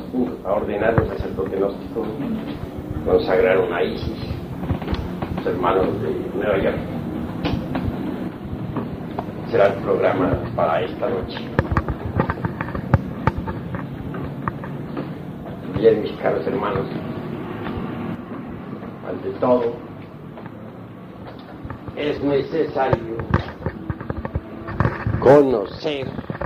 a ordenar un sacerdote gnóstico, consagraron a Isis, los hermanos de Nueva York. Será el programa para esta noche. Bien, mis caros hermanos, ante todo, es necesario conocer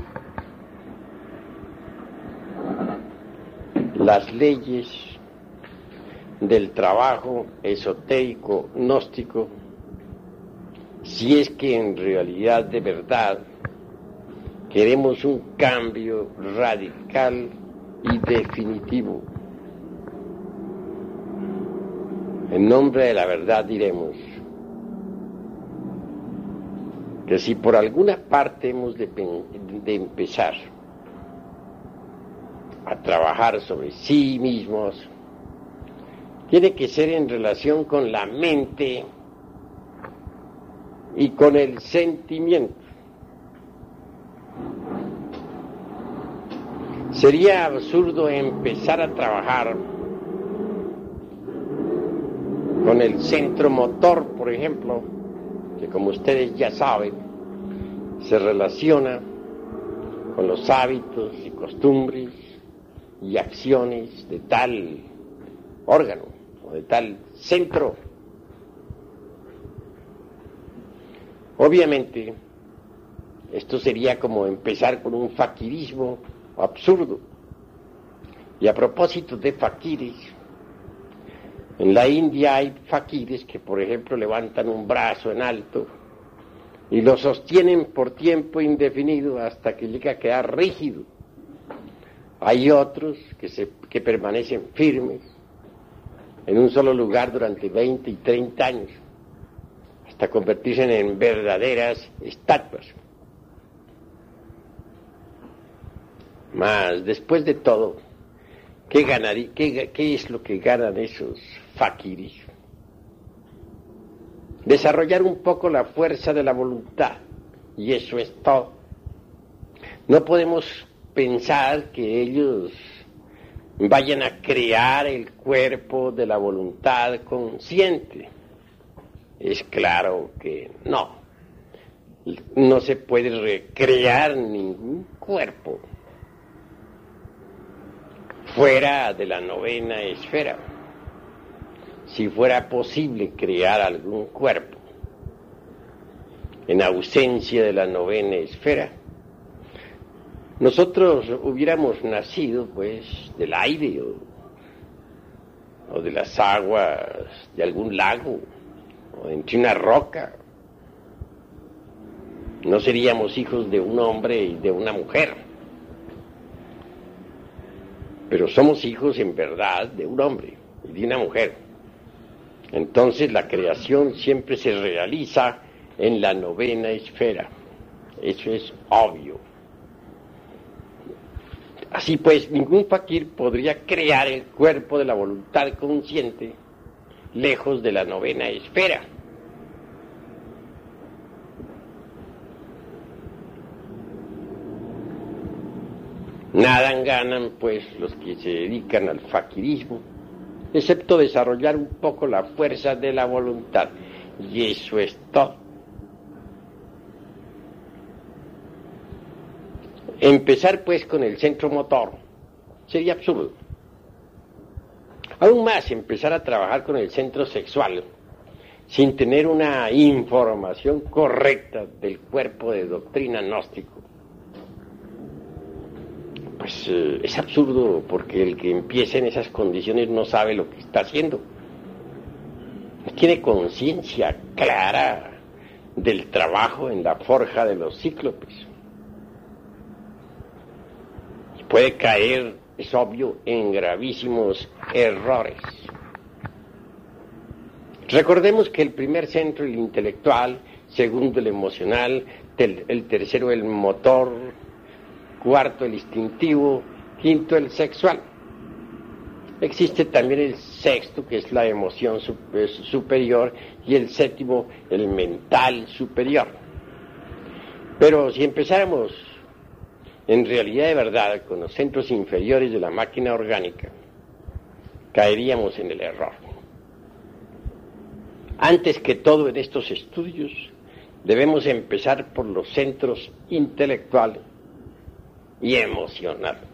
las leyes del trabajo esotérico gnóstico, si es que en realidad de verdad queremos un cambio radical y definitivo. En nombre de la verdad diremos que si por alguna parte hemos de empezar a trabajar sobre sí mismos, tiene que ser en relación con la mente y con el sentimiento. Sería absurdo empezar a trabajar con el centro motor, por ejemplo, que como ustedes ya saben, se relaciona con los hábitos y costumbres y acciones de tal órgano o de tal centro. Obviamente, esto sería como empezar con un faquirismo absurdo. Y a propósito de faquires, en la India hay faquires que, por ejemplo, levantan un brazo en alto y lo sostienen por tiempo indefinido hasta que llega a quedar rígido. Hay otros que permanecen firmes en un solo lugar durante 20 y 30 años, hasta convertirse en verdaderas estatuas. Mas, después de todo, ¿qué es lo que ganan esos faquires? Desarrollar un poco la fuerza de la voluntad, y eso es todo. No podemos pensar que ellos vayan a crear el cuerpo de la voluntad consciente. Es claro que no se puede recrear ningún cuerpo fuera de la novena esfera. Si fuera posible crear algún cuerpo en ausencia de la novena esfera, nosotros hubiéramos nacido pues del aire o de las aguas de algún lago o entre una roca. No seríamos hijos de un hombre y de una mujer, pero somos hijos en verdad de un hombre y de una mujer. Entonces la creación siempre se realiza en la novena esfera. Eso es obvio. Así pues, ningún faquir podría crear el cuerpo de la voluntad consciente lejos de la novena esfera. Nada ganan, pues, los que se dedican al faquirismo, excepto desarrollar un poco la fuerza de la voluntad. Y eso es todo. Empezar, pues, con el centro motor sería absurdo. Aún más, empezar a trabajar con el centro sexual sin tener una información correcta del cuerpo de doctrina gnóstico, pues es absurdo, porque el que empieza en esas condiciones no sabe lo que está haciendo. No tiene conciencia clara del trabajo en la forja de los cíclopes. Y puede caer, es obvio, en gravísimos errores. Recordemos que el primer centro, el intelectual, segundo, el emocional, el tercero, el motor, cuarto, el instintivo, quinto, el sexual. Existe también el sexto, que es la emoción superior, y el séptimo, el mental superior. Pero si empezáramos en realidad de verdad, con los centros inferiores de la máquina orgánica, caeríamos en el error. Antes que todo en estos estudios, debemos empezar por los centros intelectuales y emocionales.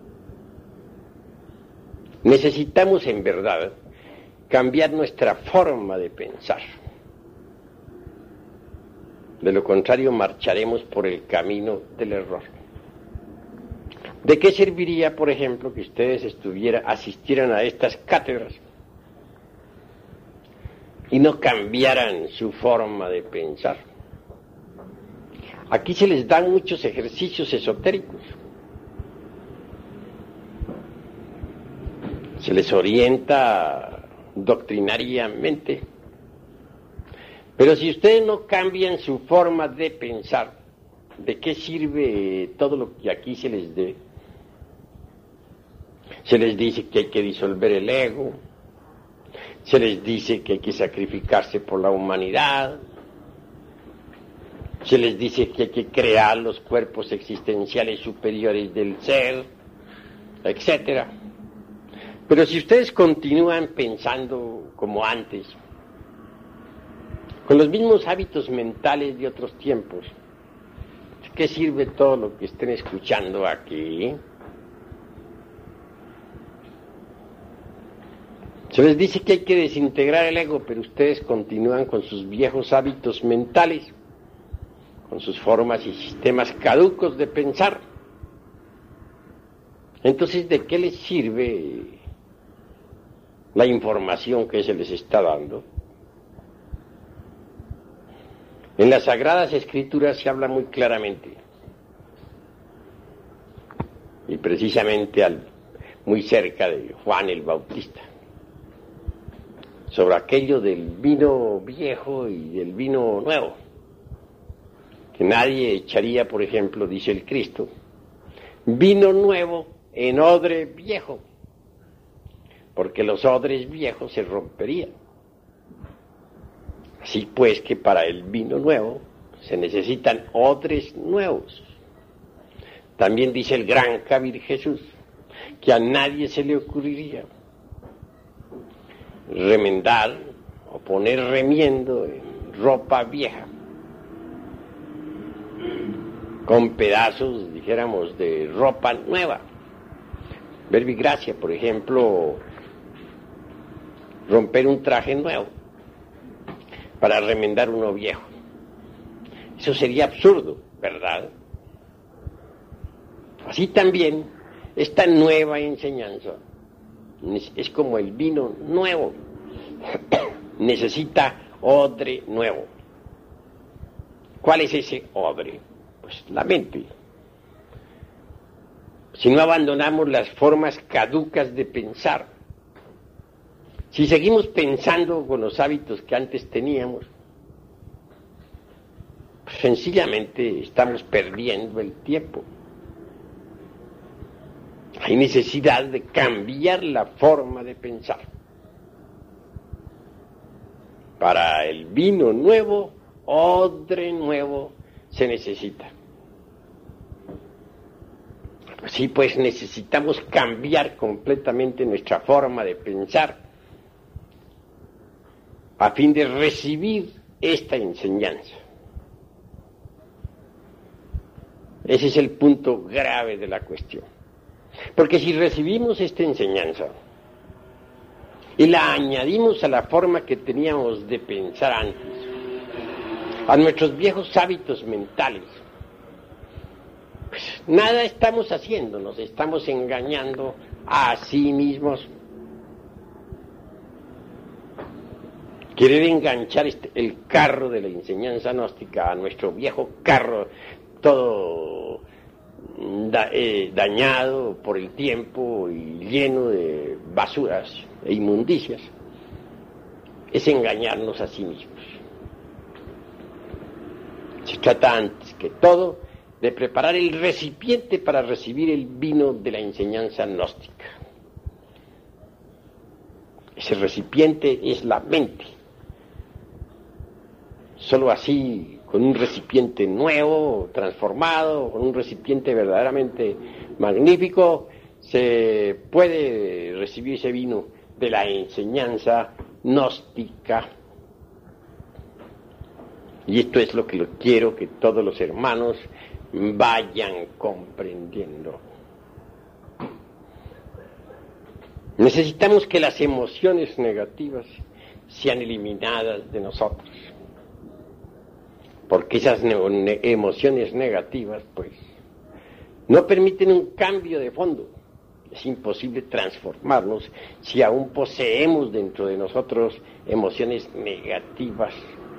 Necesitamos en verdad cambiar nuestra forma de pensar. De lo contrario, marcharemos por el camino del error. ¿De qué serviría, por ejemplo, que ustedes asistieran a estas cátedras y no cambiaran su forma de pensar? Aquí se les dan muchos ejercicios esotéricos. Se les orienta doctrinariamente. Pero si ustedes no cambian su forma de pensar, ¿de qué sirve todo lo que aquí se les dé? Se les dice que hay que disolver el ego, se les dice que hay que sacrificarse por la humanidad, se les dice que hay que crear los cuerpos existenciales superiores del ser, etcétera. Pero si ustedes continúan pensando como antes, con los mismos hábitos mentales de otros tiempos, ¿de qué sirve todo lo que estén escuchando aquí? Se les dice que hay que desintegrar el ego, pero ustedes continúan con sus viejos hábitos mentales, con sus formas y sistemas caducos de pensar. Entonces, ¿de qué les sirve la información que se les está dando? En las Sagradas Escrituras se habla muy claramente, y precisamente muy cerca de Juan el Bautista, sobre aquello del vino viejo y del vino nuevo, que nadie echaría, por ejemplo, dice el Cristo, vino nuevo en odre viejo, porque los odres viejos se romperían. Así pues que para el vino nuevo se necesitan odres nuevos. También dice el gran Kabir Jesús que a nadie se le ocurriría remendar o poner remiendo en ropa vieja con pedazos, dijéramos, de ropa nueva. Verbigracia, por ejemplo, romper un traje nuevo para remendar uno viejo. Eso sería absurdo, ¿verdad? Así también, esta nueva enseñanza es como el vino nuevo. Necesita odre nuevo. ¿Cuál es ese odre? Pues la mente. Si no abandonamos las formas caducas de pensar, si seguimos pensando con los hábitos que antes teníamos, pues sencillamente estamos perdiendo el tiempo. Hay necesidad de cambiar la forma de pensar. Para el vino nuevo, odre nuevo se necesita. Así pues necesitamos cambiar completamente nuestra forma de pensar a fin de recibir esta enseñanza. Ese es el punto grave de la cuestión. Porque si recibimos esta enseñanza y la añadimos a la forma que teníamos de pensar antes, a nuestros viejos hábitos mentales, pues nada estamos haciendo, nos estamos engañando a sí mismos. Querer enganchar el carro de la enseñanza gnóstica a nuestro viejo carro, todo dañado por el tiempo y lleno de basuras e inmundicias, es engañarnos a sí mismos. Se trata antes que todo de preparar el recipiente para recibir el vino de la enseñanza gnóstica. Ese recipiente es la mente. Solo así, con un recipiente nuevo, transformado, con un recipiente verdaderamente magnífico, se puede recibir ese vino de la enseñanza gnóstica. Y esto es lo que quiero que todos los hermanos vayan comprendiendo. Necesitamos que las emociones negativas sean eliminadas de nosotros, porque esas emociones negativas, pues, no permiten un cambio de fondo. Es imposible transformarnos si aún poseemos dentro de nosotros emociones negativas.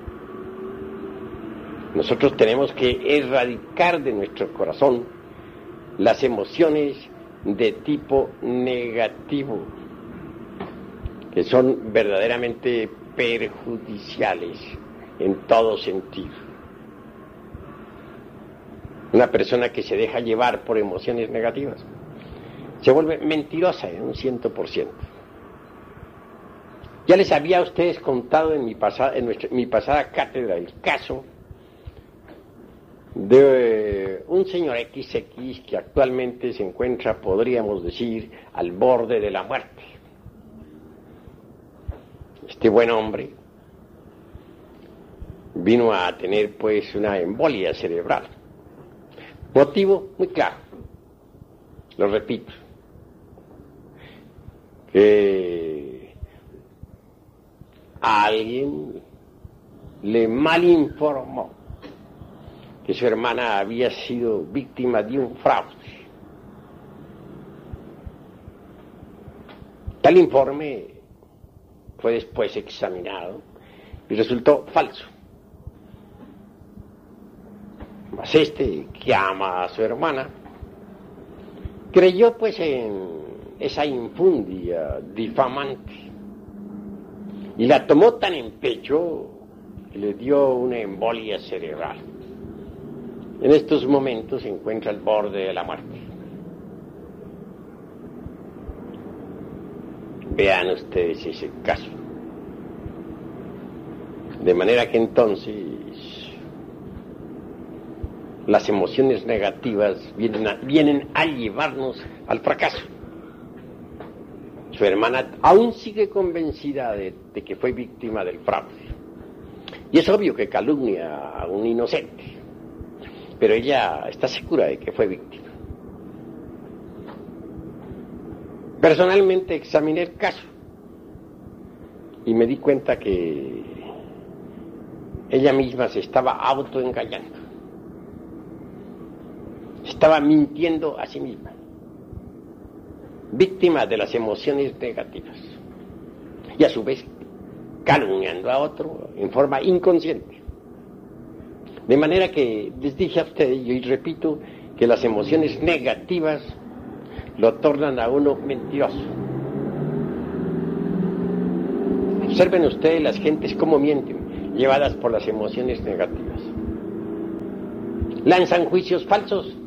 Nosotros tenemos que erradicar de nuestro corazón las emociones de tipo negativo, que son verdaderamente perjudiciales en todo sentido. Una persona que se deja llevar por emociones negativas se vuelve mentirosa en un 100%. Ya les había a ustedes contado en mi pasada cátedra el caso de un señor XX que actualmente se encuentra, podríamos decir, al borde de la muerte. Este buen hombre vino a tener pues una embolia cerebral. Motivo muy claro, lo repito, que alguien le malinformó que su hermana había sido víctima de un fraude. Tal informe fue después examinado y resultó falso. Mas este, que ama a su hermana, creyó pues en esa infundia difamante y la tomó tan en pecho que le dio una embolia cerebral. En estos momentos se encuentra al borde de la muerte. Vean ustedes ese caso. De manera que entonces las emociones negativas vienen a llevarnos al fracaso. Su hermana aún sigue convencida de que fue víctima del fraude. Y es obvio que calumnia a un inocente, pero ella está segura de que fue víctima. Personalmente examiné el caso y me di cuenta que ella misma se estaba autoengañando. Estaba mintiendo a sí misma, víctima de las emociones negativas y a su vez calumniando a otro en forma inconsciente. De manera que les dije a ustedes, y hoy repito, que las emociones negativas lo tornan a uno mentiroso. Observen ustedes las gentes cómo mienten, llevadas por las emociones negativas. Lanzan juicios falsos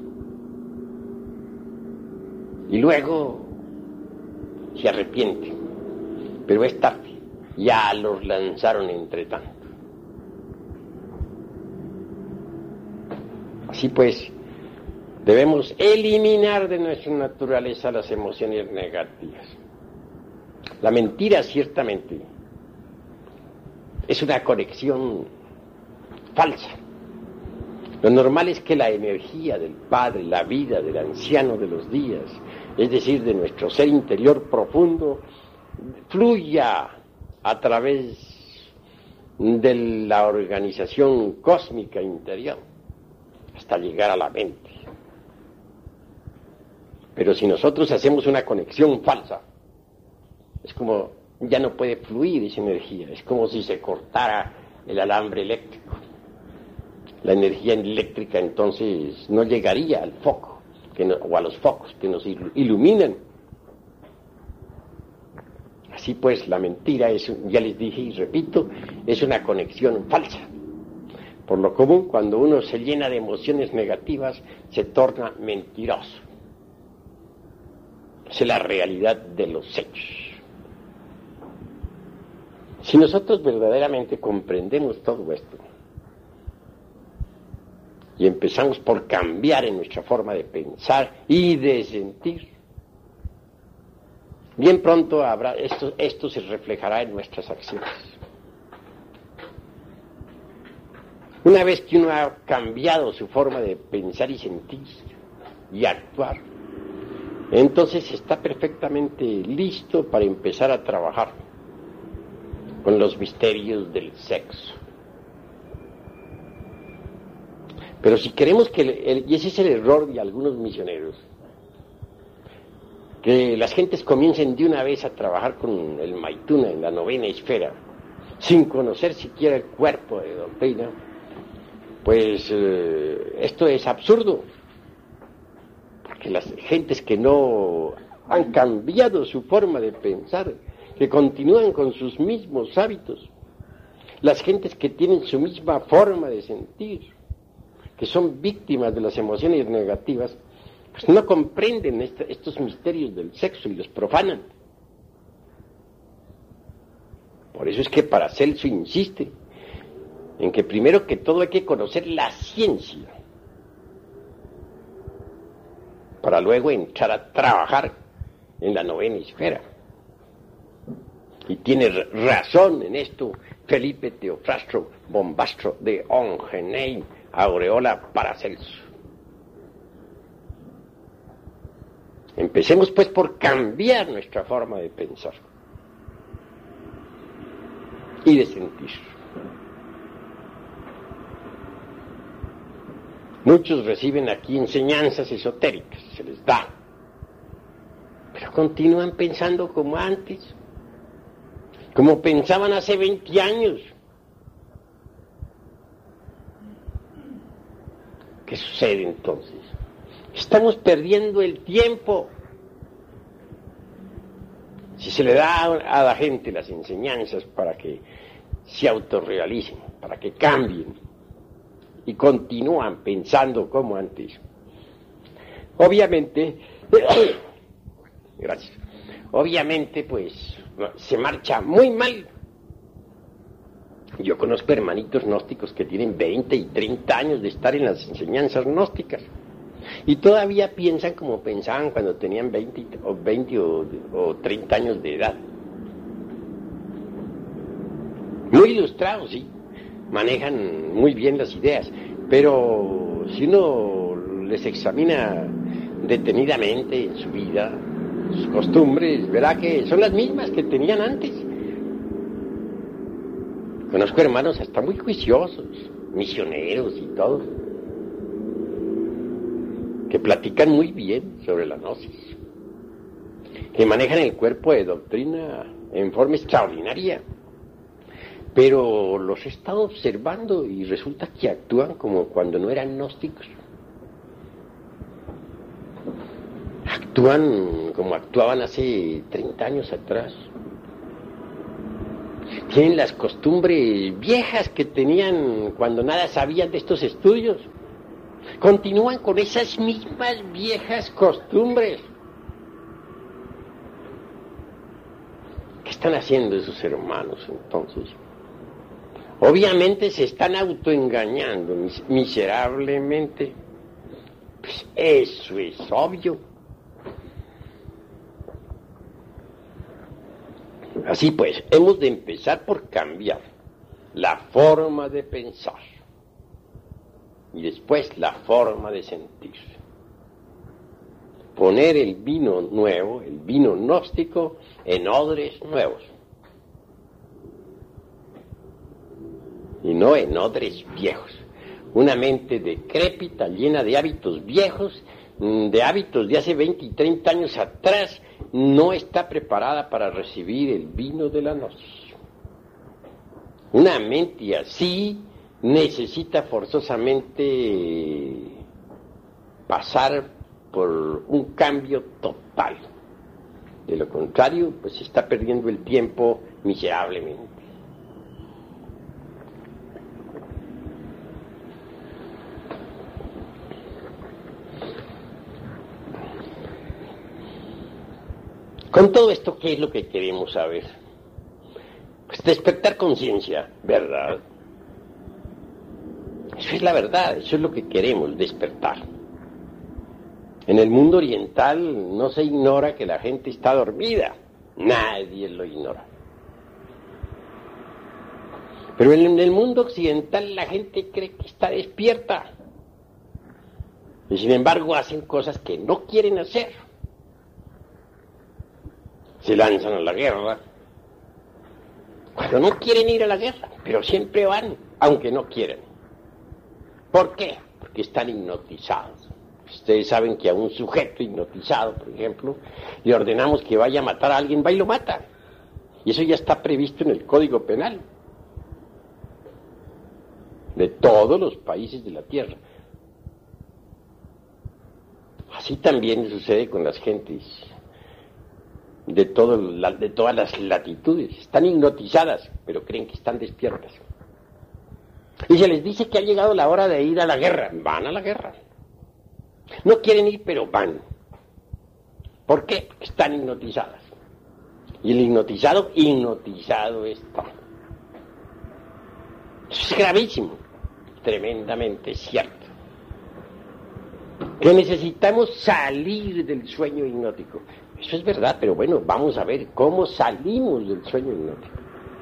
y luego se arrepienten, pero es tarde, ya los lanzaron entre tanto. Así pues, debemos eliminar de nuestra naturaleza las emociones negativas. La mentira, ciertamente, es una conexión falsa. Lo normal es que la energía del Padre, la vida del anciano de los días, es decir, de nuestro ser interior profundo, fluya a través de la organización cósmica interior hasta llegar a la mente. Pero si nosotros hacemos una conexión falsa, es como ya no puede fluir esa energía, es como si se cortara el alambre eléctrico. La energía eléctrica entonces no llegaría al foco o a los focos que nos iluminan. Así pues, la mentira es, ya les dije y repito, es una conexión falsa. Por lo común, cuando uno se llena de emociones negativas, se torna mentiroso. Es la realidad de los hechos. Si nosotros verdaderamente comprendemos todo esto, y empezamos por cambiar en nuestra forma de pensar y de sentir, bien pronto esto se reflejará en nuestras acciones. Una vez que uno ha cambiado su forma de pensar y sentir y actuar, entonces está perfectamente listo para empezar a trabajar con los misterios del sexo. Pero si queremos y ese es el error de algunos misioneros, que las gentes comiencen de una vez a trabajar con el Maituna en la novena esfera, sin conocer siquiera el cuerpo de doctrina, pues esto es absurdo, porque las gentes que no han cambiado su forma de pensar, que continúan con sus mismos hábitos, las gentes que tienen su misma forma de sentir, que son víctimas de las emociones negativas, pues no comprenden estos misterios del sexo y los profanan. Por eso es que Paracelso insiste en que primero que todo hay que conocer la ciencia, para luego entrar a trabajar en la novena esfera. Y tiene razón en esto Felipe Teofrastro Bombastro de Ongenay, Aureola Paracelso. Empecemos pues por cambiar nuestra forma de pensar y de sentir. Muchos reciben aquí enseñanzas esotéricas, se les da, pero continúan pensando como antes, como pensaban hace 20 años. ¿Qué sucede entonces? Estamos perdiendo el tiempo. Si se le da a la gente las enseñanzas para que se autorrealicen, para que cambien y continúan pensando como antes, obviamente, gracias, obviamente pues se marcha muy mal. Yo conozco hermanitos gnósticos que tienen 20 y 30 años de estar en las enseñanzas gnósticas y todavía piensan como pensaban cuando tenían 20 o 30 años de edad. Muy ilustrados, sí, manejan muy bien las ideas, pero si uno les examina detenidamente en su vida, sus costumbres, verá que son las mismas que tenían antes. Conozco hermanos hasta muy juiciosos, misioneros y todo, que platican muy bien sobre la gnosis, que manejan el cuerpo de doctrina en forma extraordinaria, pero los he estado observando y resulta que actúan como cuando no eran gnósticos. Actúan como actuaban hace 30 años atrás. Tienen las costumbres viejas que tenían cuando nada sabían de estos estudios. Continúan con esas mismas viejas costumbres. ¿Qué están haciendo esos hermanos entonces? Obviamente se están autoengañando miserablemente. Pues eso es obvio. Así pues, hemos de empezar por cambiar la forma de pensar y después la forma de sentir. Poner el vino nuevo, el vino gnóstico, en odres nuevos y no en odres viejos. Una mente decrépita, llena de hábitos viejos, de hábitos de hace 20 y 30 años atrás, no está preparada para recibir el vino de la gnosis. Una mente así necesita forzosamente pasar por un cambio total. De lo contrario, pues se está perdiendo el tiempo miserablemente. Con todo esto, ¿qué es lo que queremos saber? Pues despertar conciencia, ¿verdad? Eso es la verdad, eso es lo que queremos, despertar. En el mundo oriental no se ignora que la gente está dormida, nadie lo ignora. Pero en el mundo occidental la gente cree que está despierta. Y sin embargo hacen cosas que no quieren hacer. Se lanzan a la guerra. Cuando no quieren ir a la guerra, pero siempre van, aunque no quieren. ¿Por qué? Porque están hipnotizados. Ustedes saben que a un sujeto hipnotizado, por ejemplo, le ordenamos que vaya a matar a alguien, va y lo mata. Y eso ya está previsto en el Código Penal de todos los países de la Tierra. Así también sucede con las gentes de todas las latitudes. Están hipnotizadas, pero creen que están despiertas. Y se les dice que ha llegado la hora de ir a la guerra. Van a la guerra. No quieren ir, pero van. ¿Por qué? Porque están hipnotizadas. Y el hipnotizado está. Eso es gravísimo. Tremendamente cierto. Que necesitamos salir del sueño hipnótico. Eso es verdad, pero bueno, vamos a ver cómo salimos del sueño hipnótico.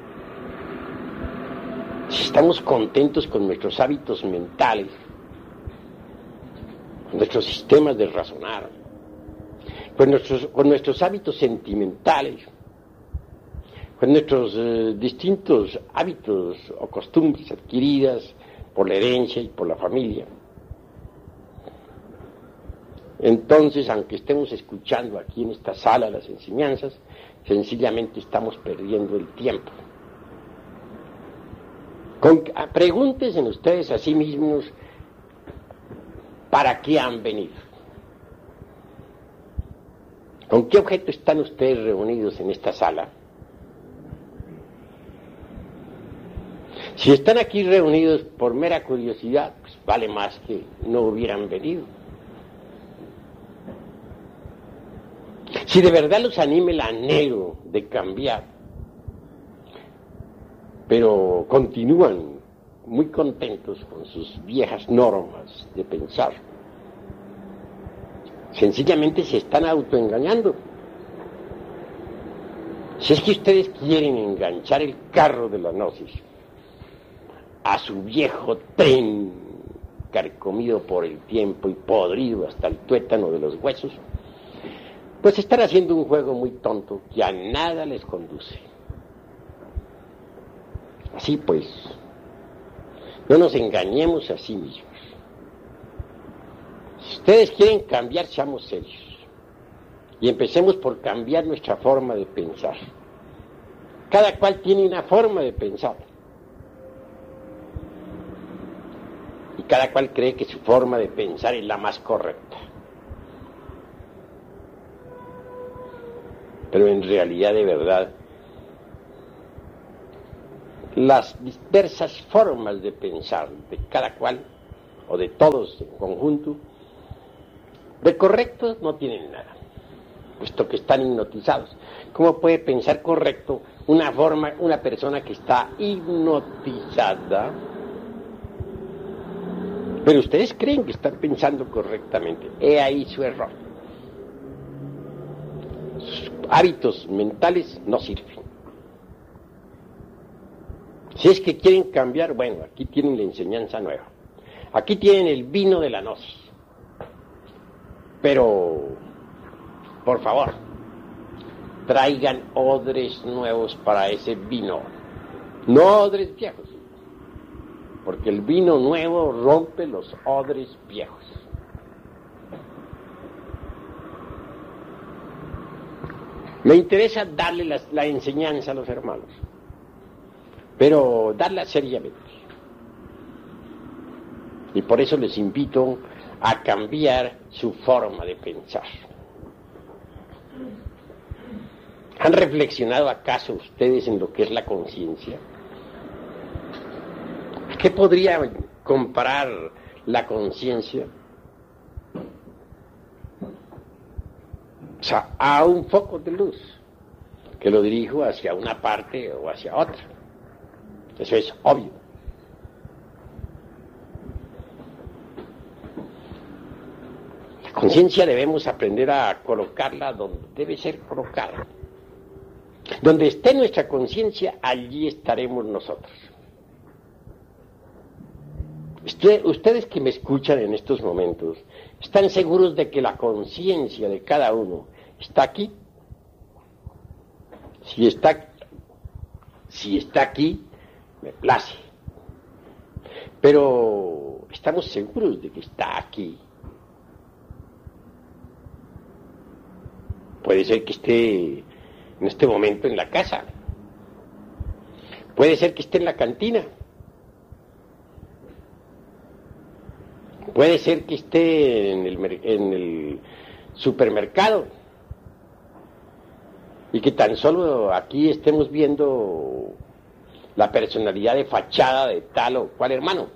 Si estamos contentos con nuestros hábitos mentales, con nuestros sistemas de razonar, con nuestros hábitos sentimentales, con nuestros distintos hábitos o costumbres adquiridas por la herencia y por la familia. Entonces, aunque estemos escuchando aquí en esta sala las enseñanzas, sencillamente estamos perdiendo el tiempo. Pregúntense ustedes a sí mismos ¿para qué han venido? ¿Con qué objeto están ustedes reunidos en esta sala? Si están aquí reunidos por mera curiosidad, pues vale más que no hubieran venido. Si de verdad los anima el anhelo de cambiar, pero continúan muy contentos con sus viejas normas de pensar, sencillamente se están autoengañando. Si es que ustedes quieren enganchar el carro de la gnosis a su viejo tren carcomido por el tiempo y podrido hasta el tuétano de los huesos, pues están haciendo un juego muy tonto que a nada les conduce. Así pues, no nos engañemos a sí mismos. Si ustedes quieren cambiar, seamos serios. Y empecemos por cambiar nuestra forma de pensar. Cada cual tiene una forma de pensar. Y cada cual cree que su forma de pensar es la más correcta. Pero en realidad, de verdad, las diversas formas de pensar de cada cual, o de todos en conjunto, de correctos no tienen nada, puesto que están hipnotizados. ¿Cómo puede pensar correcto una persona que está hipnotizada? Pero ustedes creen que están pensando correctamente. He ahí su error. Sus hábitos mentales no sirven. Si es que quieren cambiar, bueno, aquí tienen la enseñanza nueva. Aquí tienen el vino de la gnosis. Pero, por favor, traigan odres nuevos para ese vino. No odres viejos. Porque el vino nuevo rompe los odres viejos. Me interesa darle la enseñanza a los hermanos, pero darla seriamente. Y por eso les invito a cambiar su forma de pensar. ¿Han reflexionado acaso ustedes en lo que es la conciencia? ¿A qué podría comparar la conciencia? O sea, a un foco de luz que lo dirijo hacia una parte o hacia otra. Eso es obvio. Conciencia debemos aprender a colocarla donde debe ser colocada. Donde esté nuestra conciencia, allí estaremos nosotros. Ustedes que me escuchan en estos momentos, ¿están seguros de que la conciencia de cada uno está aquí? Si está aquí, me place. Pero ¿estamos seguros de que está aquí? Puede ser que esté en este momento en la casa. Puede ser que esté en la cantina. Puede ser que esté en el supermercado. Y que tan solo aquí estemos viendo la personalidad de fachada de tal o cual hermano.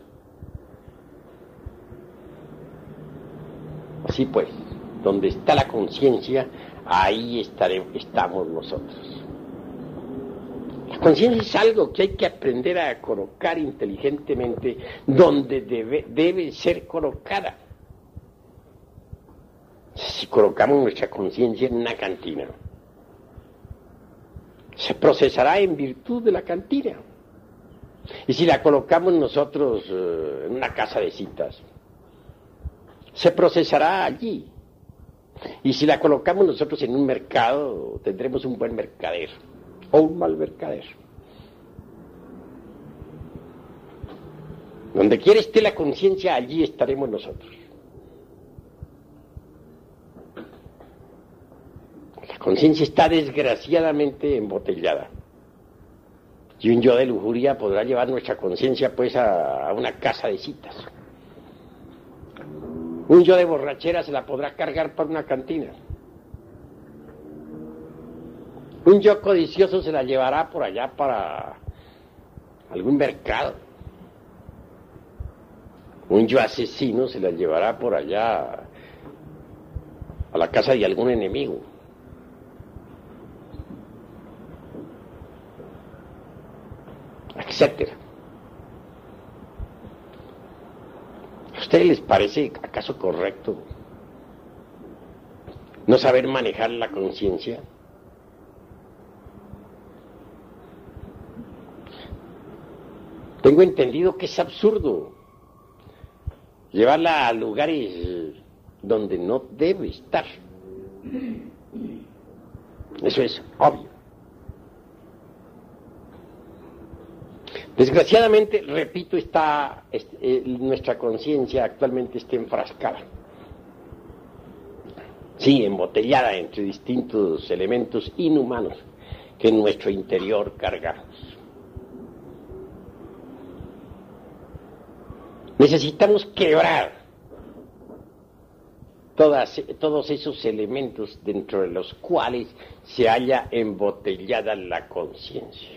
Así pues, donde está la conciencia, ahí estamos nosotros. La conciencia es algo que hay que aprender a colocar inteligentemente donde debe ser colocada. Si colocamos nuestra conciencia en una cantina, se procesará en virtud de la cantina. Y si la colocamos nosotros en una casa de citas, se procesará allí. Y si la colocamos nosotros en un mercado, tendremos un buen mercader o un mal mercader. Donde quiera esté la conciencia, allí estaremos nosotros. La conciencia está desgraciadamente embotellada. Y un yo de lujuria podrá llevar nuestra conciencia pues a una casa de citas. Un yo de borrachera se la podrá cargar por una cantina. Un yo codicioso se la llevará por allá para algún mercado. Un yo asesino se la llevará por allá a la casa de algún enemigo. Etcétera. ¿A ustedes les parece acaso correcto no saber manejar la conciencia? Tengo entendido que es absurdo llevarla a lugares donde no debe estar. Eso es obvio. Desgraciadamente, repito, nuestra conciencia actualmente está enfrascada. Sí, embotellada entre distintos elementos inhumanos que en nuestro interior cargamos. Necesitamos quebrar todos esos elementos dentro de los cuales se halla embotellada la conciencia.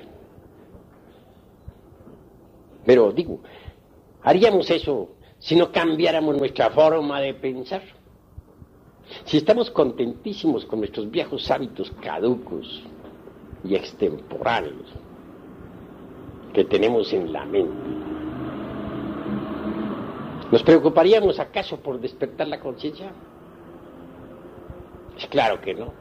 Pero digo, haríamos eso si no cambiáramos nuestra forma de pensar. Si estamos contentísimos con nuestros viejos hábitos caducos y extemporáneos que tenemos en la mente, ¿nos preocuparíamos acaso por despertar la conciencia? Es claro que no.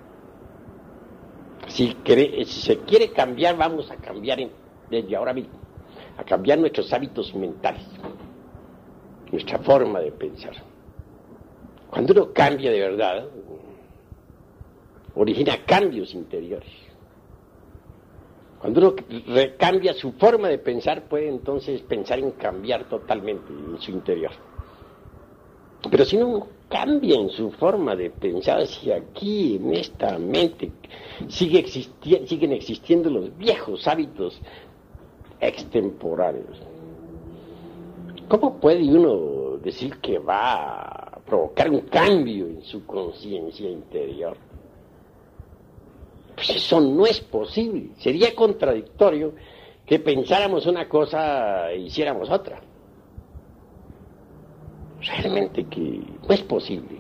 Si se quiere cambiar, vamos a cambiar desde ahora mismo, a cambiar nuestros hábitos mentales, nuestra forma de pensar. Cuando uno cambia de verdad, origina cambios interiores. Cuando uno cambia su forma de pensar, puede entonces pensar en cambiar totalmente en su interior. Pero si no cambia en su forma de pensar, si aquí en esta mente siguen existiendo los viejos hábitos extemporáneos, ¿cómo puede uno decir que va a provocar un cambio en su conciencia interior? Pues eso no es posible. Sería contradictorio que pensáramos una cosa e hiciéramos otra. Realmente que no es posible.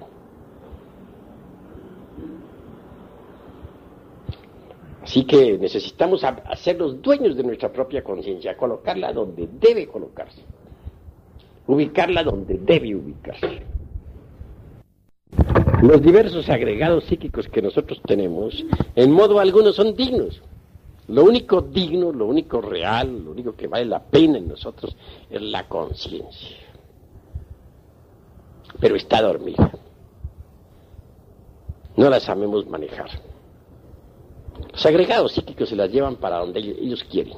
Así que necesitamos ser los dueños de nuestra propia conciencia, colocarla donde debe colocarse, ubicarla donde debe ubicarse. Los diversos agregados psíquicos que nosotros tenemos, en modo alguno son dignos. Lo único digno, lo único real, lo único que vale la pena en nosotros es la conciencia. Pero está dormida. No la sabemos manejar. Los agregados psíquicos se las llevan para donde ellos quieren.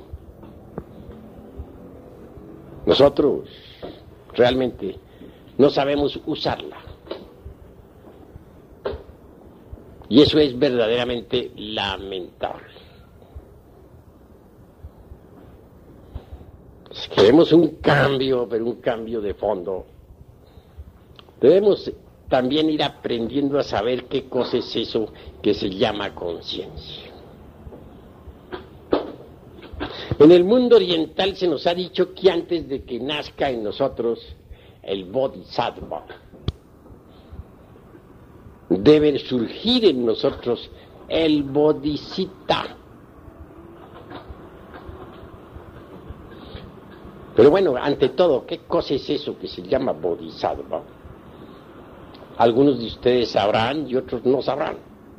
Nosotros realmente no sabemos usarla. Y eso es verdaderamente lamentable. Si queremos un cambio, pero un cambio de fondo, debemos también ir aprendiendo a saber qué cosa es eso que se llama conciencia. En el mundo oriental se nos ha dicho que antes de que nazca en nosotros el Bodhisattva, debe surgir en nosotros el Bodhisattva. Pero bueno, ante todo, ¿qué cosa es eso que se llama Bodhisattva? Algunos de ustedes sabrán y otros no sabrán.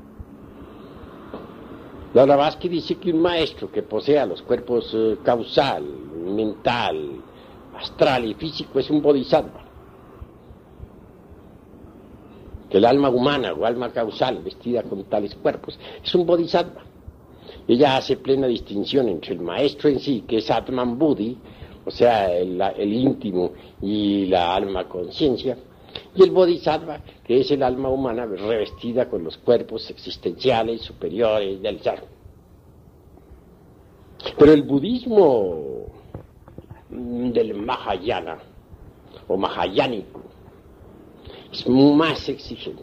La Blavatsky dice que un maestro que posea los cuerpos causal, mental, astral y físico es un Bodhisattva. Que el alma humana o alma causal vestida con tales cuerpos es un Bodhisattva. Ella hace plena distinción entre el maestro en sí, que es Atman Buddhi, o sea, el íntimo y la alma conciencia, y el Bodhisattva, que es el alma humana revestida con los cuerpos existenciales superiores del ser. Pero el budismo del Mahayana, o Mahayánico, es más exigente.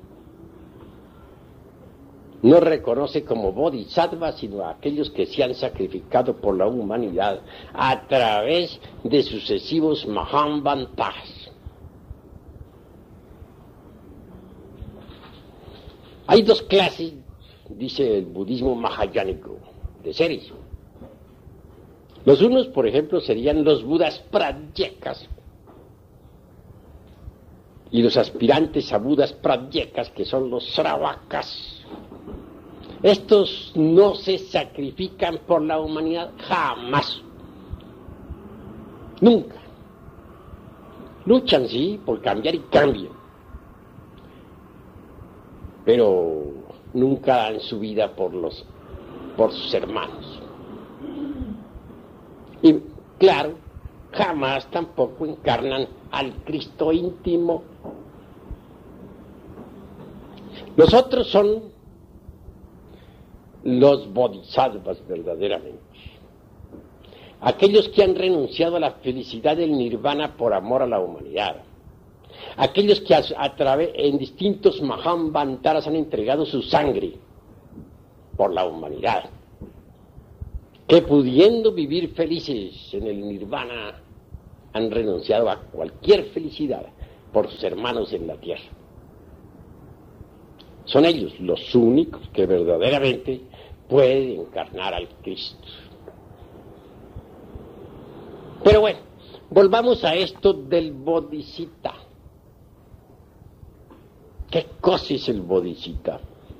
No reconoce como bodhisattva sino a aquellos que se han sacrificado por la humanidad a través de sucesivos Mahamvantas. Hay dos clases, dice el budismo mahayánico, de seres. Los unos, por ejemplo, serían los budas pradyekas y los aspirantes a budas pradyekas, que son los sravakas. Estos no se sacrifican por la humanidad jamás. Nunca. Luchan, sí, por cambiar y cambian. Pero nunca dan su vida por sus hermanos. Y claro, jamás tampoco encarnan al Cristo íntimo. Los otros son los bodhisattvas verdaderamente. Aquellos que han renunciado a la felicidad del nirvana por amor a la humanidad. Aquellos que en distintos Mahamvantaras han entregado su sangre por la humanidad. Que pudiendo vivir felices en el nirvana han renunciado a cualquier felicidad por sus hermanos en la tierra. Son ellos los únicos que verdaderamente pueden encarnar al Cristo. Pero bueno, volvamos a esto del Bodhisattva. ¿Qué cosa es el Bodhisattva?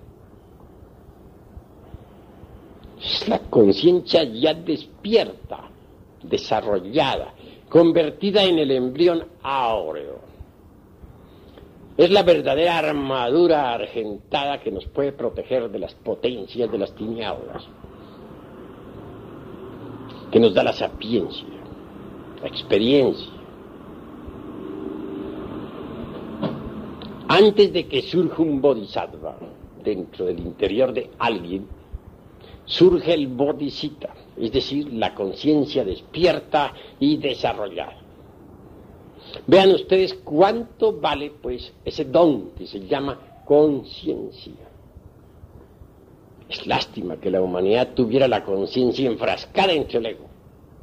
Es la conciencia ya despierta, desarrollada, convertida en el embrión áureo. Es la verdadera armadura argentada que nos puede proteger de las potencias de las tinieblas, que nos da la sapiencia, la experiencia. Antes de que surja un bodhisattva dentro del interior de alguien, surge el bodhisattva, es decir, la conciencia despierta y desarrollada. Vean ustedes cuánto vale, pues, ese don que se llama conciencia. Es lástima que la humanidad tuviera la conciencia enfrascada entre el ego.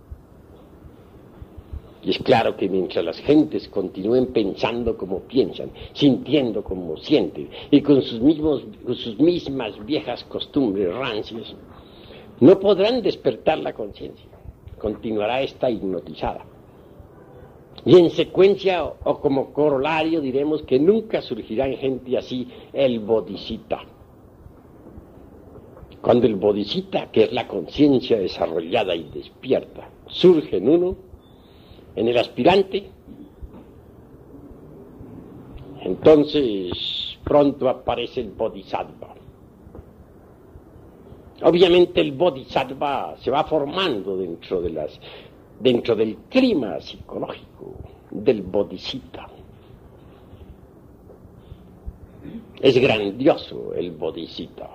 Y es claro que mientras las gentes continúen pensando como piensan, sintiendo como sienten, y con sus mismas viejas costumbres rancias, no podrán despertar la conciencia. Continuará esta hipnotizada. Y en secuencia o como corolario diremos que nunca surgirá en gente así el bodhisattva. Cuando el bodhisattva, que es la conciencia desarrollada y despierta, surge en uno, en el aspirante, entonces pronto aparece el bodhisattva. Obviamente el bodhisattva se va formando dentro del clima psicológico del bodhisattva. Es grandioso el bodhisattva.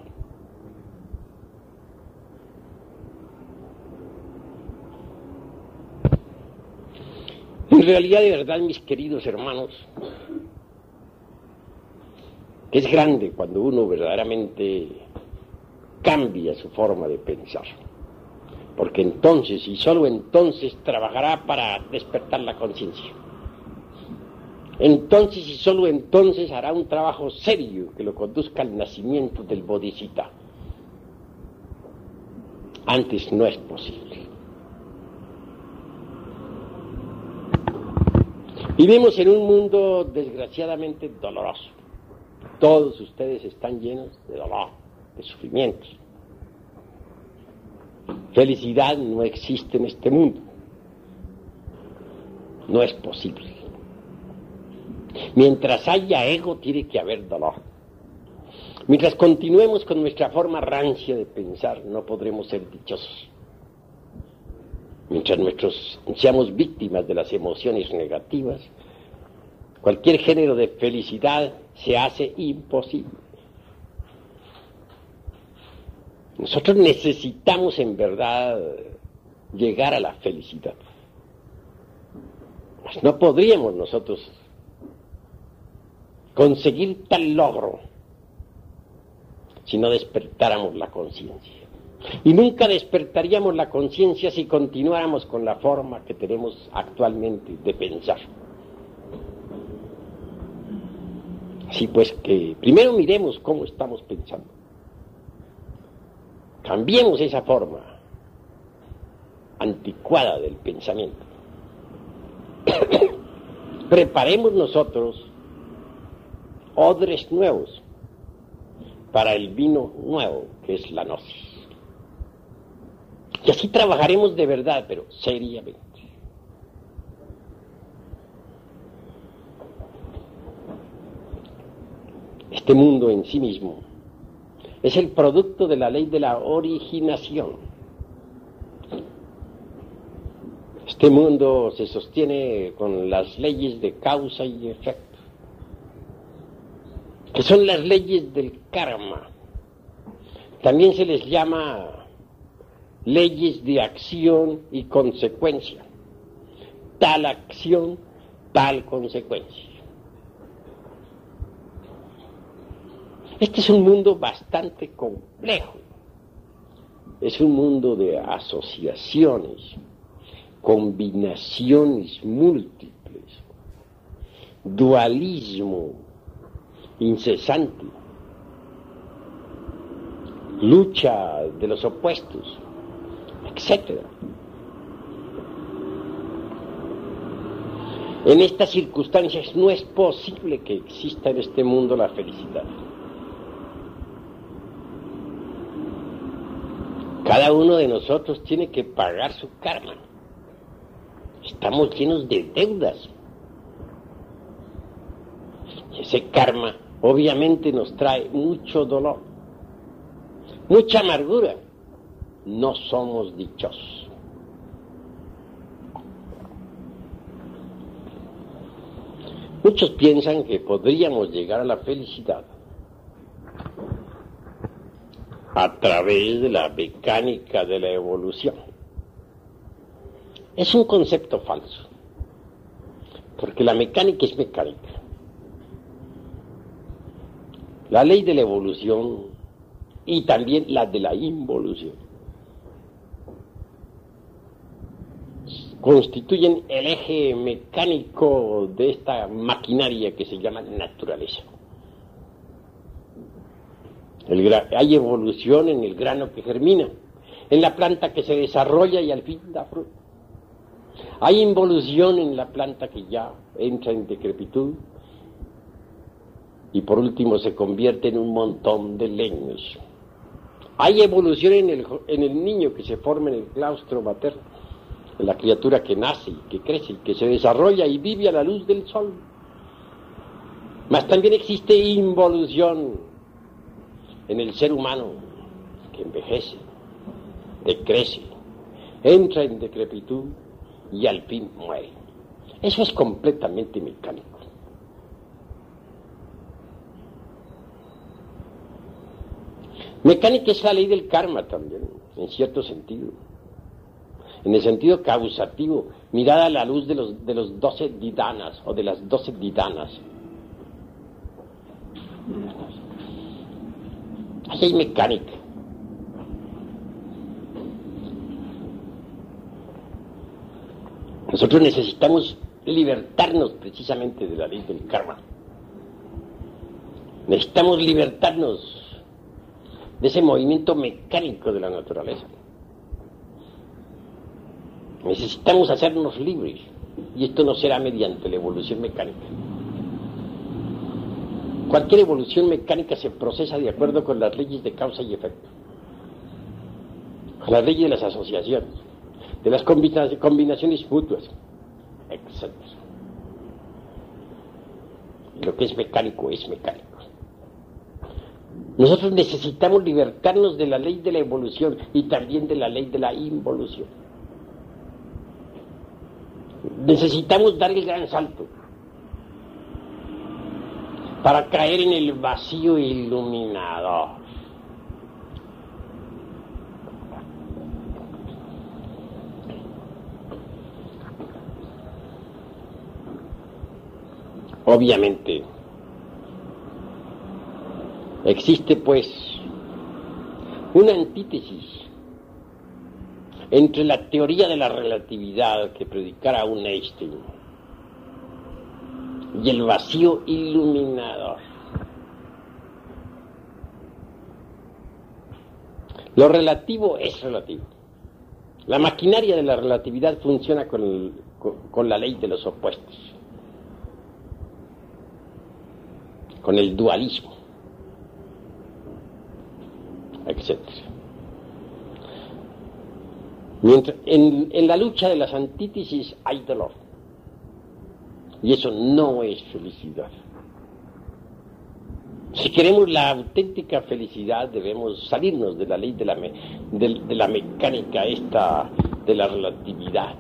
En realidad, de verdad, mis queridos hermanos, es grande cuando uno verdaderamente cambia su forma de pensar. Porque entonces, y solo entonces, trabajará para despertar la conciencia. Entonces, y solo entonces, hará un trabajo serio que lo conduzca al nacimiento del bodhisattva. Antes no es posible. Vivimos en un mundo desgraciadamente doloroso. Todos ustedes están llenos de dolor, de sufrimientos. Felicidad no existe en este mundo. No es posible. Mientras haya ego, tiene que haber dolor. Mientras continuemos con nuestra forma rancia de pensar, no podremos ser dichosos. Mientras seamos víctimas de las emociones negativas, cualquier género de felicidad se hace imposible. Nosotros necesitamos en verdad llegar a la felicidad. Pues no podríamos nosotros conseguir tal logro si no despertáramos la conciencia. Y nunca despertaríamos la conciencia si continuáramos con la forma que tenemos actualmente de pensar. Así pues que primero miremos cómo estamos pensando. Cambiemos esa forma anticuada del pensamiento. Preparemos nosotros odres nuevos para el vino nuevo que es la gnosis. Y así trabajaremos de verdad, pero seriamente. Este mundo en sí mismo es el producto de la ley de la originación. Este mundo se sostiene con las leyes de causa y efecto, que son las leyes del karma. También se les llama leyes de acción y consecuencia. Tal acción, tal consecuencia. Este es un mundo bastante complejo. Es un mundo de asociaciones, combinaciones múltiples, dualismo incesante, lucha de los opuestos, etc. En estas circunstancias no es posible que exista en este mundo la felicidad. Cada uno de nosotros tiene que pagar su karma. Estamos llenos de deudas. Y ese karma obviamente nos trae mucho dolor, mucha amargura. No somos dichosos. Muchos piensan que podríamos llegar a la felicidad a través de la mecánica de la evolución. Es un concepto falso, porque la mecánica es mecánica. La ley de la evolución y también la de la involución constituyen el eje mecánico de esta maquinaria que se llama naturaleza. Hay evolución en el grano que germina, en la planta que se desarrolla y al fin da fruto. Hay involución en la planta que ya entra en decrepitud y por último se convierte en un montón de leños. Hay evolución en el niño que se forma en el claustro materno, en la criatura que nace y que crece y que se desarrolla y vive a la luz del sol. Mas también existe involución en el ser humano que envejece, decrece, entra en decrepitud y al fin muere. Eso es completamente mecánico. Mecánica es la ley del karma también, en cierto sentido. En el sentido causativo, mirada a la luz de los 12 didanas o de las 12 didanas. Así es mecánica. Nosotros necesitamos libertarnos precisamente de la ley del karma. Necesitamos libertarnos de ese movimiento mecánico de la naturaleza. Necesitamos hacernos libres, y esto no será mediante la evolución mecánica. Cualquier evolución mecánica se procesa de acuerdo con las leyes de causa y efecto, con las leyes de las asociaciones, de las combinaciones mutuas, etc. Y lo que es mecánico es mecánico. Nosotros necesitamos libertarnos de la ley de la evolución y también de la ley de la involución. Necesitamos dar el gran salto para caer en el vacío iluminador. Obviamente, existe pues una antítesis entre la teoría de la relatividad que predicara un Einstein y el vacío iluminador. Lo relativo es relativo. La maquinaria de la relatividad funciona con la ley de los opuestos, con el dualismo, etc. Mientras en la lucha de las antítesis hay dolor, y eso no es felicidad. Si queremos la auténtica felicidad, debemos salirnos de la ley de la mecánica esta de la relatividad.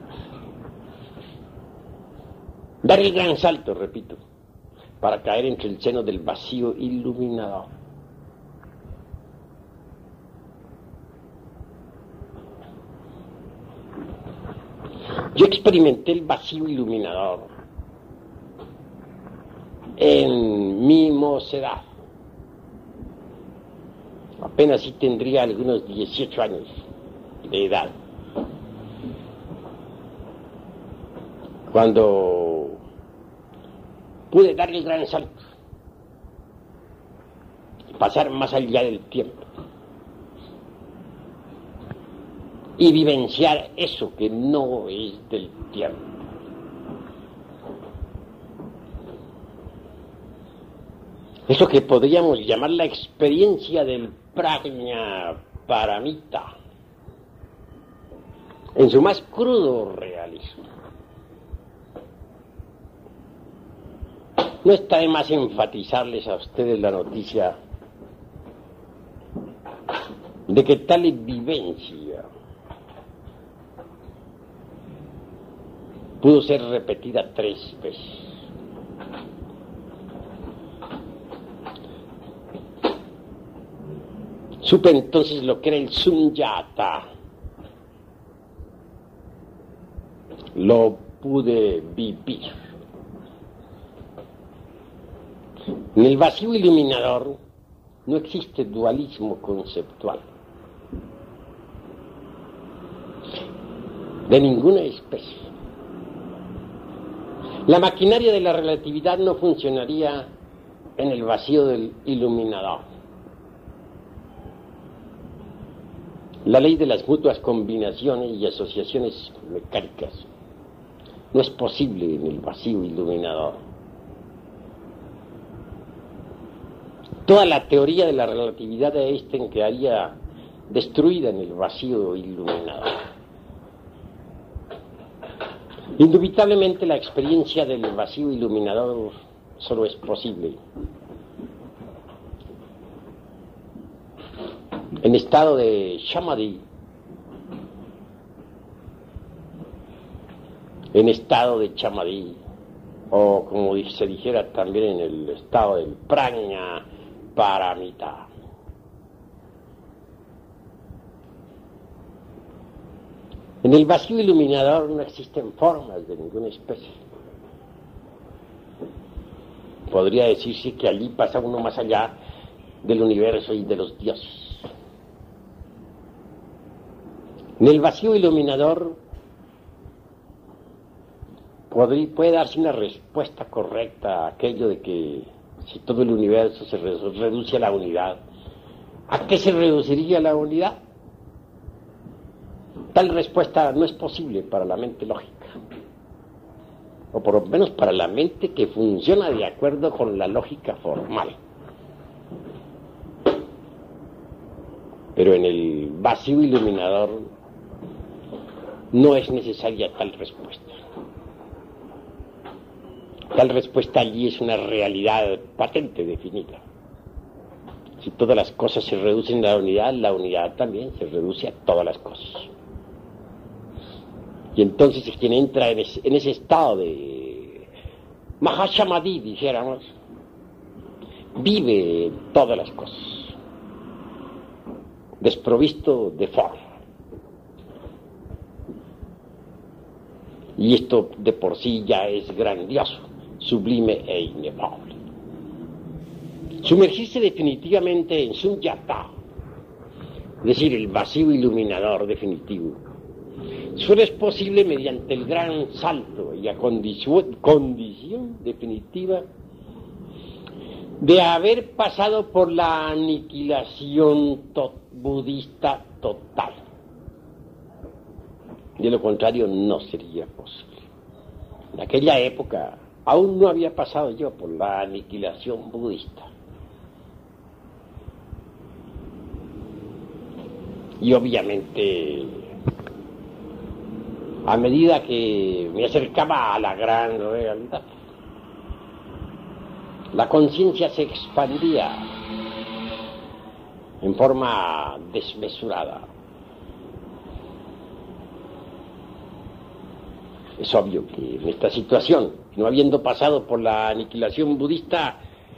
Dar el gran salto, repito, para caer entre el seno del vacío iluminador. Yo experimenté el vacío iluminador en mi mocedad. Apenas sí tendría algunos 18 años de edad, cuando pude dar el gran salto, pasar más allá del tiempo y vivenciar eso que no es del tiempo. Eso que podríamos llamar la experiencia del prajna paramita, en su más crudo realismo. No está de más enfatizarles a ustedes la noticia de que tal vivencia pudo ser repetida 3 veces. Supe entonces lo que era el sunyata. Lo pude vivir. En el vacío iluminador no existe dualismo conceptual de ninguna especie. La maquinaria de la relatividad no funcionaría en el vacío del iluminador. La ley de las mutuas combinaciones y asociaciones mecánicas no es posible en el vacío iluminador. Toda la teoría de la relatividad de Einstein quedaría destruida en el vacío iluminador. Indubitablemente la experiencia del vacío iluminador solo es posible en estado de samadhi, o como se dijera también en el estado del prajna paramita. En el vacío iluminador no existen formas de ninguna especie. Podría decirse que allí pasa uno más allá del universo y de los dioses. En el vacío iluminador puede darse una respuesta correcta a aquello de que si todo el universo se reduce a la unidad, ¿a qué se reduciría la unidad? Tal respuesta no es posible para la mente lógica, o por lo menos para la mente que funciona de acuerdo con la lógica formal. Pero en el vacío iluminador no es necesaria tal respuesta. Tal respuesta allí es una realidad patente, definida. Si todas las cosas se reducen a la unidad también se reduce a todas las cosas. Y entonces quien entra en ese estado de Mahasamadhi, dijéramos, vive todas las cosas, desprovisto de forma. Y esto de por sí ya es grandioso, sublime e inefable. Sumergirse definitivamente en Sunyata, es decir, el vacío iluminador definitivo, solo es posible mediante el gran salto y la condición definitiva de haber pasado por la aniquilación budista total. De lo contrario, no sería posible. En aquella época aún no había pasado yo por la aniquilación budista. Y obviamente, a medida que me acercaba a la gran realidad, la conciencia se expandía en forma desmesurada. Es obvio que en esta situación, no habiendo pasado por la aniquilación budista,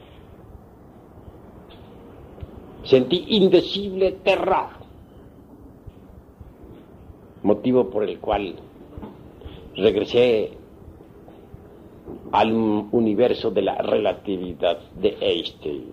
sentí indecible terror, motivo por el cual regresé al universo de la relatividad de Einstein.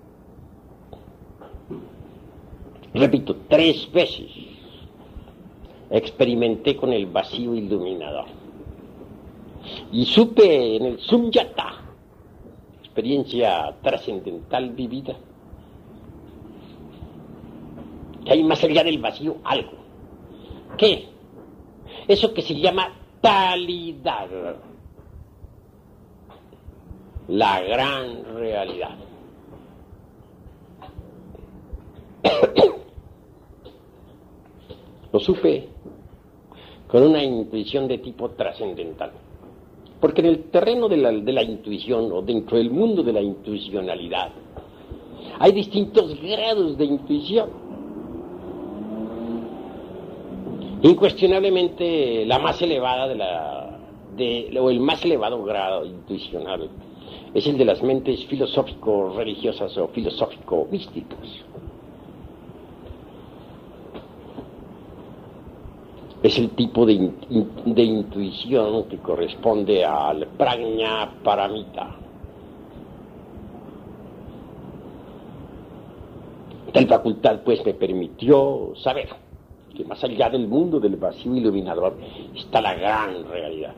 Repito, 3 veces experimenté con el vacío iluminador. Y supe en el Sunyata, experiencia trascendental vivida, que hay más allá del vacío algo. ¿Qué? Eso que se llama talidad, la gran realidad. Lo supe con una intuición de tipo trascendental. Porque en el terreno de la intuición, o dentro del mundo de la intuicionalidad, hay distintos grados de intuición. Incuestionablemente la más elevada o el más elevado grado intuicional es el de las mentes filosófico-religiosas o filosófico-místicas. Es el tipo de intuición que corresponde al prajna paramita. Tal facultad pues me permitió saber que más allá del mundo del vacío iluminador está la gran realidad.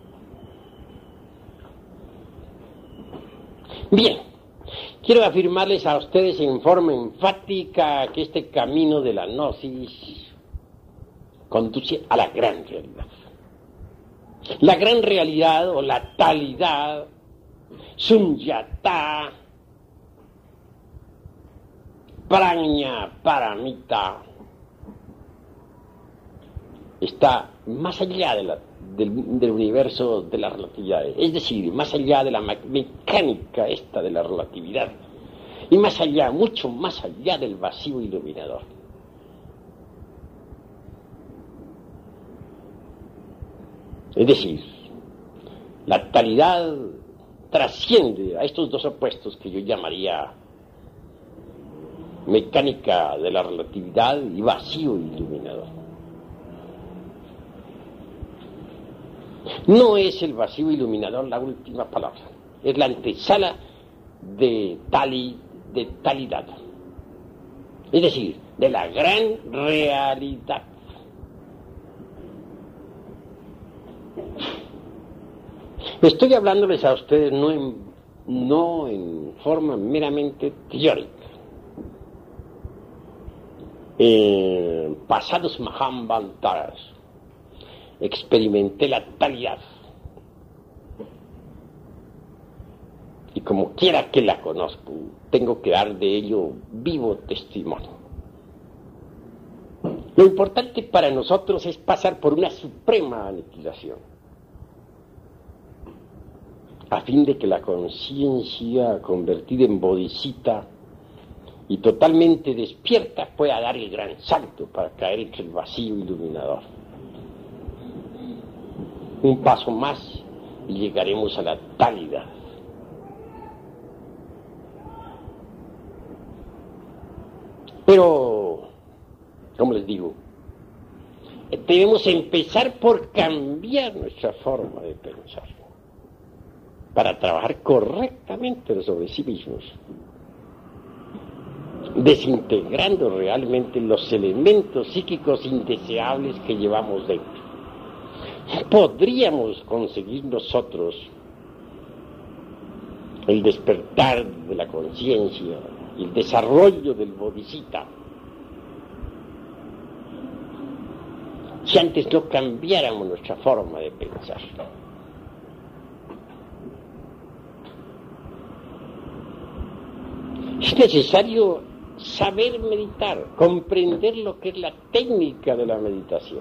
Bien, quiero afirmarles a ustedes en forma enfática que este camino de la gnosis conduce a la gran realidad. La gran realidad o la talidad, sunyata, prajna paramita, está más allá del universo de la relatividad, es decir, más allá de la mecánica esta de la relatividad, y más allá, mucho más allá del vacío iluminador. Es decir, la talidad trasciende a estos dos opuestos que yo llamaría mecánica de la relatividad y vacío iluminador. No es el vacío iluminador la última palabra, es la antesala de talidad, es decir, de la gran realidad. Estoy hablándoles a ustedes no en forma meramente teórica. Pasados Mahambantaras experimenté la talidad y como quiera que la conozco, tengo que dar de ello vivo testimonio. Lo importante para nosotros es pasar por una suprema aniquilación, a fin de que la conciencia convertida en bodhisattva y totalmente despierta pueda dar el gran salto para caer entre el vacío iluminador. Un paso más y llegaremos a la talidad. Pero, como les digo, debemos empezar por cambiar nuestra forma de pensar, para trabajar correctamente sobre sí mismos, desintegrando realmente los elementos psíquicos indeseables que llevamos dentro. Podríamos conseguir nosotros el despertar de la conciencia y el desarrollo del bodhisattva si antes no cambiáramos nuestra forma de pensar. Es necesario saber meditar, comprender lo que es la técnica de la meditación.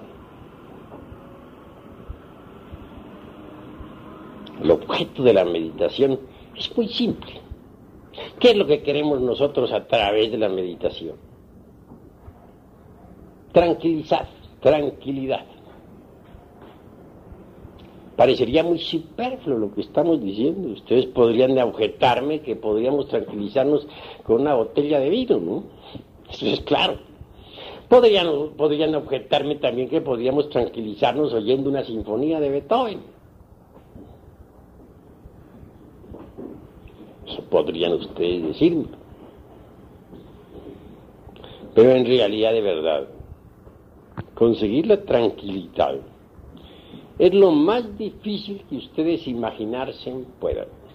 El objeto de la meditación es muy simple. ¿Qué es lo que queremos nosotros a través de la meditación? Tranquilidad. Parecería muy superfluo lo que estamos diciendo. Ustedes podrían objetarme que podríamos tranquilizarnos con una botella de vino, ¿no? Eso es claro. Podrían objetarme también que podríamos tranquilizarnos oyendo una sinfonía de Beethoven. Eso podrían ustedes decirme. Pero en realidad, de verdad, conseguir la tranquilidad es lo más difícil que ustedes imaginarse puedan.